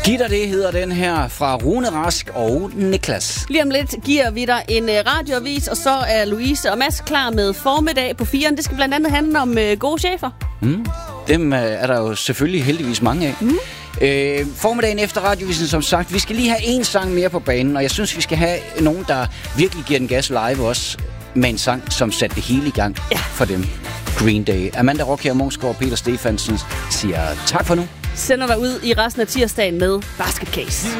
Giv dig det hedder den her fra Rune Rask og Niklas. Lige om lidt giver vi dig en radioavis, og så er Louise og Mads klar med formiddag på 4'eren. Det skal blandt andet handle om gode chefer. Dem er der jo selvfølgelig heldigvis mange af. Formiddagen efter radiovisen, som sagt, vi skal lige have en sang mere på banen, og jeg synes, vi skal have nogen, der virkelig giver den gas live også, med en sang, som satte det hele i gang for dem. Green Day. Amanda Rockher Munksgaard og Peter Stefansen siger tak for nu. Sender dig ud i resten af tirsdagen med Basket Case.